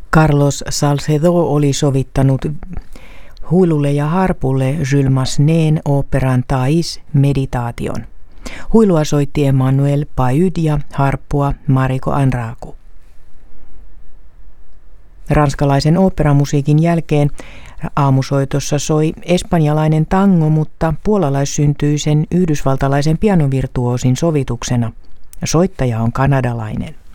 Carlos Salcedo oli sovittanut huilulle ja harpulle Jules Massenet'n oopperan Thais meditaation. Huilua soitti Emmanuel Payud ja harppua Mariko Anraku. Ranskalaisen oopperamusiikin jälkeen aamusoitossa soi espanjalainen tango, mutta puolalaissyntyisen yhdysvaltalaisen pianovirtuoosin sovituksena. Soittaja on kanadalainen.